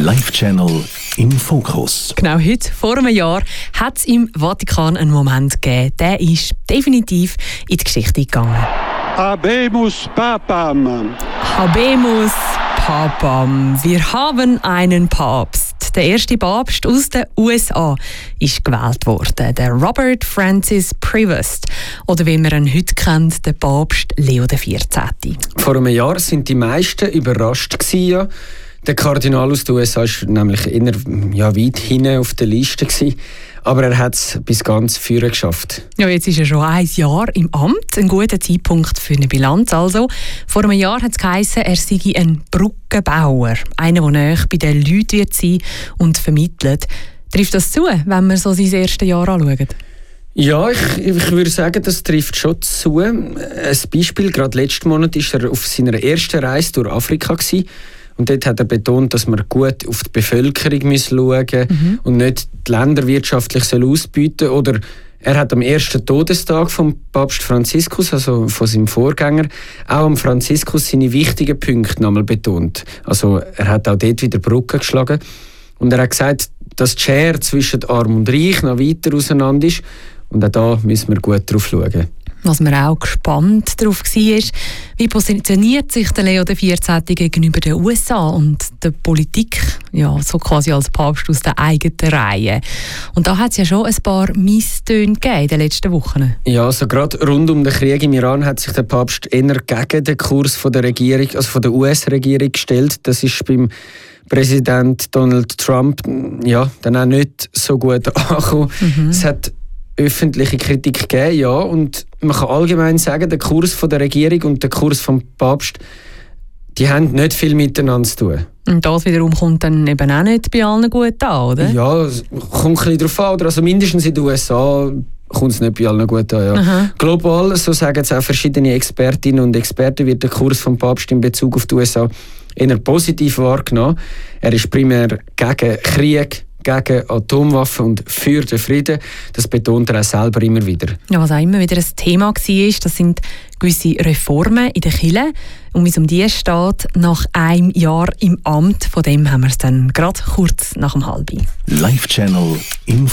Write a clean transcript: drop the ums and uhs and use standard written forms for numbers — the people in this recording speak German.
Live-Channel im Fokus. Genau heute, vor einem Jahr, hat es im Vatikan einen Moment gegeben. Der ist definitiv in die Geschichte gegangen. Habemus Papam. Habemus Papam. Wir haben einen Papst. Der erste Papst aus den USA ist gewählt worden, der Robert Francis Prevost. Oder wie man ihn heute kennt, der Papst Leo XIV. Vor einem Jahr sind die meisten überrascht gewesen, ja. Der Kardinal aus den USA war nämlich eher weit hinten auf der Liste gewesen. Aber er hat es bis ganz vorne geschafft. Ja, jetzt ist er schon ein Jahr im Amt. Ein guter Zeitpunkt für eine Bilanz. Also, vor einem Jahr hat es geheißen, er sei ein Brückenbauer. Einer, der nahe bei den Leuten wird sein und vermittelt. Trifft das zu, wenn wir so sein erstes Jahr anschauen? Ja, ich würde sagen, das trifft schon zu. Ein Beispiel, gerade letzten Monat war er auf seiner ersten Reise durch Afrika gewesen. Und dort hat er betont, dass man gut auf die Bevölkerung schauen muss und nicht die Länder wirtschaftlich ausbeuten soll. Oder er hat am ersten Todestag vom Papst Franziskus, also von seinem Vorgänger, auch am Franziskus seine wichtigen Punkte nochmal betont. Also er hat auch dort wieder Brücken geschlagen. Und er hat gesagt, dass die Schere zwischen Arm und Reich noch weiter auseinander ist. Und auch da müssen wir gut drauf schauen. Was man auch gespannt darauf war, wie positioniert sich der Leo XIV gegenüber den USA und der Politik, ja, so quasi als Papst aus der eigenen Reihe. Und da hat es ja schon ein paar Misstöne gegeben in den letzten Wochen. Ja, also gerade rund um den Krieg im Iran hat sich der Papst eher gegen den Kurs von der Regierung, also von der US-Regierung gestellt. Das ist beim Präsident Donald Trump ja, dann auch nicht so gut angekommen. Es hat öffentliche Kritik gegeben, ja, und man kann allgemein sagen, der Kurs von der Regierung und der Kurs vom Papst, die haben nicht viel miteinander zu tun. Und das wiederum kommt dann eben auch nicht bei allen gut an, oder? Ja, es kommt ein bisschen darauf an, oder? Also mindestens in den USA kommt es nicht bei allen gut an. Ja. Global, so sagen es auch verschiedene Expertinnen und Experten, wird der Kurs vom Papst in Bezug auf die USA eher positiv wahrgenommen. Er ist primär gegen Krieg, gegen Atomwaffen und für den Frieden. Das betont er auch selber immer wieder. Ja, was auch immer wieder ein Thema war, das sind gewisse Reformen in der Kirche. Und wie es um die steht, nach einem Jahr im Amt, von dem haben wir es dann gerade kurz nach dem 12:30. Live-Channel im